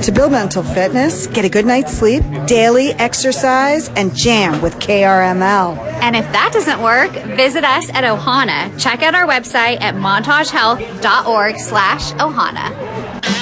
To build mental fitness, get a good night's sleep, daily exercise, and jam with KRML. And if that doesn't work, visit us at Ohana. Check out our website at montagehealth.org/Ohana.